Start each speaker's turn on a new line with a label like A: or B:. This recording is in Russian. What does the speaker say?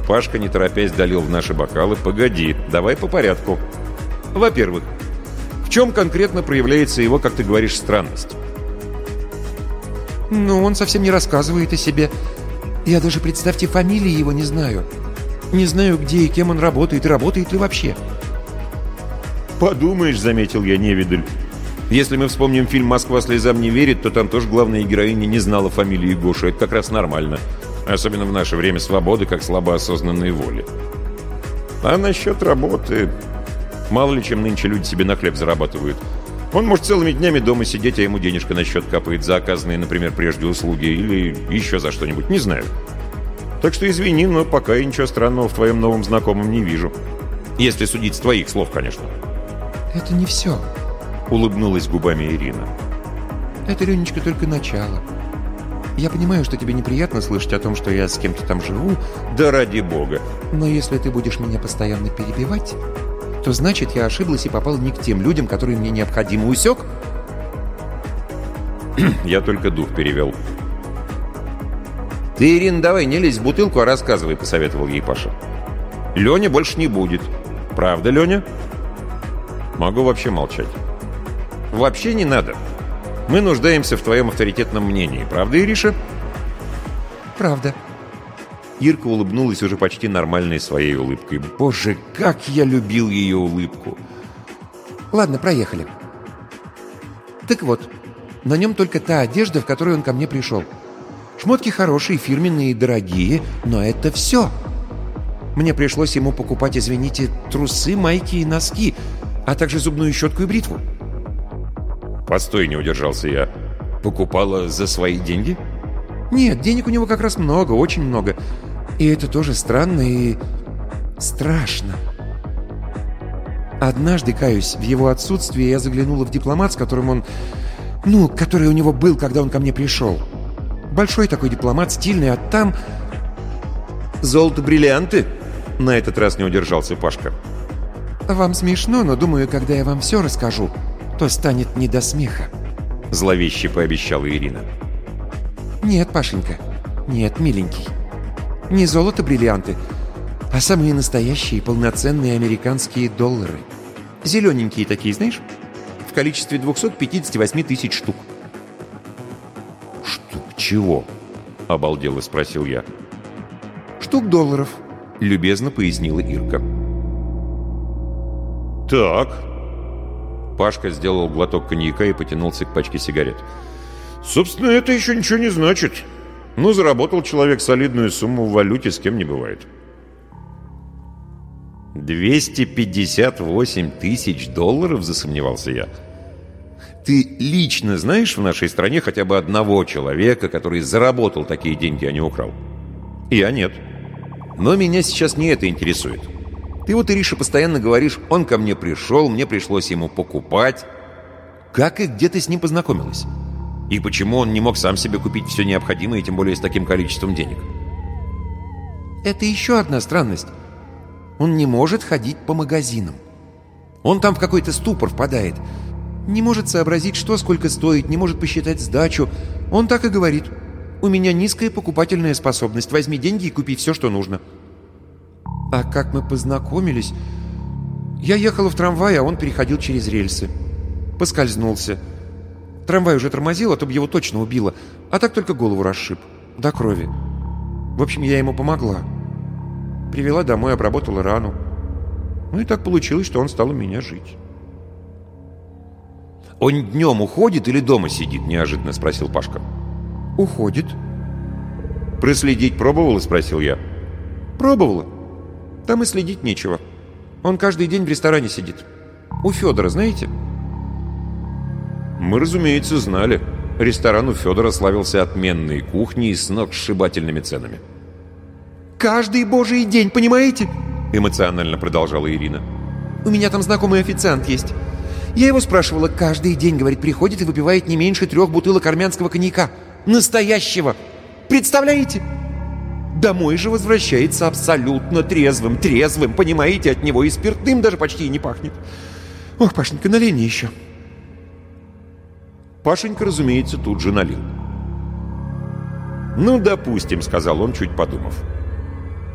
A: Пашка, не торопясь, долил в наши бокалы. «Погоди, давай по порядку. Во-первых, в чем конкретно проявляется его, как ты говоришь, странность?»
B: «Ну, он совсем не рассказывает о себе. Я даже, представьте, фамилии его не знаю. Не знаю, где и кем он работает, и работает ли вообще».
A: «Подумаешь», — заметил я, невидаль. «Если мы вспомним фильм «Москва слезам не верит», то там тоже главная героиня не знала фамилии Гоши. Это как раз нормально. Особенно в наше время свободы, как слабо осознанной воли. А насчет работы... Мало ли чем нынче люди себе на хлеб зарабатывают. Он может целыми днями дома сидеть, а ему денежка на счет капает за оказанные, например, прежде услуги или еще за что-нибудь, не знаю. Так что извини, но пока я ничего странного в твоем новом знакомом не вижу. Если судить с твоих слов, конечно».
B: «Это не все»,
A: — улыбнулась губами Ирина.
B: «Это, Ленечка, только начало. Я понимаю, что тебе неприятно слышать о том, что я с кем-то там живу.
A: Да ради бога.
B: Но если ты будешь меня постоянно перебивать, то значит, я ошиблась и попала не к тем людям, которые мне необходимы. Усек?»
A: Я только дух перевел. «Ты, Ирина, давай не лезь в бутылку, а рассказывай», — посоветовал ей Паша. «Леня больше не будет. Правда, Леня?» «Могу вообще молчать». «Вообще не надо. Мы нуждаемся в твоем авторитетном мнении. Правда, Ириша?»
B: «Правда».
A: Ирка улыбнулась уже почти нормальной своей улыбкой. Боже, как я любил ее улыбку!
B: «Ладно, проехали. Так вот, на нем только та одежда, в которой он ко мне пришел. Шмотки хорошие, фирменные и дорогие, но это все. Мне пришлось ему покупать, извините, трусы, майки и носки, а также зубную щетку и бритву».
A: «Постой», — не удержался я. «Покупала за свои деньги?»
B: «Нет, денег у него как раз много, очень много. И это тоже странно и страшно. Однажды, каюсь, в его отсутствие я заглянула в дипломат, с которым он... Ну, который у него был, когда он ко мне пришел. Большой такой дипломат, стильный, а там...
A: «Золото-бриллианты?» — на этот раз не удержался Пашка.
B: «Вам смешно, но думаю, когда я вам все расскажу, то станет не до смеха»,
A: — зловеще пообещала Ирина.
B: «Нет, Пашенька, нет, миленький. Не золото-бриллианты, а самые настоящие полноценные американские доллары. Зелененькие такие, знаешь? В количестве 258 тысяч штук».
A: «Штук чего?» — обалдело спросил я.
B: «Штук долларов»,
A: — любезно пояснила Ирка. «Так». Пашка сделал глоток коньяка и потянулся к пачке сигарет. «Собственно, это еще ничего не значит. Ну, заработал человек солидную сумму в валюте, с кем не бывает». 258 тысяч долларов, засомневался я. «Ты лично знаешь в нашей стране хотя бы одного человека, который заработал такие деньги, а не украл?» «Я нет. Но меня сейчас не это интересует. Ты вот, Ириша, постоянно говоришь, он ко мне пришел, мне пришлось ему покупать. Как и где ты с ним познакомилась? И почему он не мог сам себе купить все необходимое, тем более с таким количеством денег?»
B: «Это еще одна странность. Он не может ходить по магазинам. Он там в какой-то ступор впадает. Не может сообразить, что сколько стоит, не может посчитать сдачу. Он так и говорит: у меня низкая покупательная способность, возьми деньги и купи все, что нужно». А как мы познакомились? Я ехала в трамвае, а он переходил через рельсы. Поскользнулся. Трамвай уже тормозил, а то бы его точно убило. А так только голову расшиб. До крови. В общем, я ему помогла. Привела домой, обработала рану. Ну и так получилось, что он стал у меня жить.
A: «Он днем уходит или дома сидит?» — неожиданно спросил Пашка.
B: «Уходит».
A: «Проследить пробовала?» — спросил я.
B: «Пробовала. Там и следить нечего. Он каждый день в ресторане сидит. У Федора, знаете?»
A: Мы, разумеется, знали. Ресторан у Федора славился отменной кухней и сногсшибательными ценами.
B: «Каждый божий день, понимаете?»
A: — эмоционально продолжала Ирина.
B: «У меня там знакомый официант есть. Я его спрашивала, каждый день, говорит, приходит и выпивает не меньше 3 бутылок армянского коньяка. Настоящего! Представляете? Домой же возвращается абсолютно трезвым, понимаете, от него и спиртным даже почти и не пахнет. Ох, Пашенька, налей мне еще».
A: Пашенька, разумеется, тут же налил. «Ну, допустим», — сказал он, чуть подумав.